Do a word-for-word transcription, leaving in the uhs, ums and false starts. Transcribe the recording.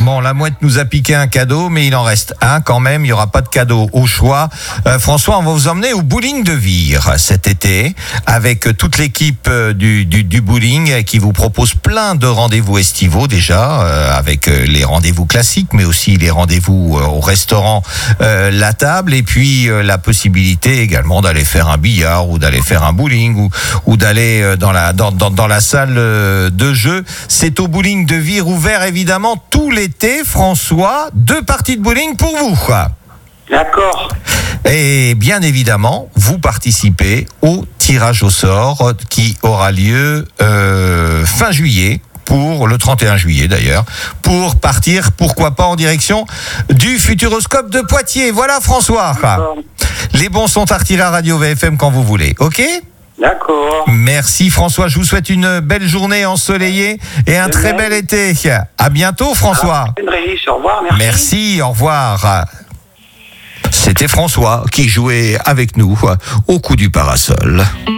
Bon, la mouette nous a piqué un cadeau, mais il en reste un quand même. Il n'y aura pas de cadeau au choix. Euh, François, on va vous emmener au bowling de Vire cet été avec toute l'équipe du, du, du bowling qui vous propose plein de rendez-vous estivaux déjà, euh, avec les rendez-vous classiques, mais aussi les rendez-vous au restaurant euh, La Table, et puis euh, la possibilité également d'aller faire un billard ou d'aller faire un bowling ou, ou d'aller dans la, dans, dans, dans la salle de jeu. C'est au bowling de Vire, ouvert évidemment tout l'été. François, deux parties de bowling pour vous. D'accord. Et bien évidemment, vous participez au tirage au sort qui aura lieu euh, fin juillet, pour le trente et un juillet d'ailleurs, pour partir, pourquoi pas, en direction du Futuroscope de Poitiers. Voilà François. D'accord. Les bons sont à retirer à Radio V F M quand vous voulez, ok ? D'accord. Merci François, je vous souhaite une belle journée ensoleillée et un De très même. bel été. À bientôt François. Ah, Régis, au revoir, merci. Merci, au revoir. C'était François qui jouait avec nous au coup du parasol.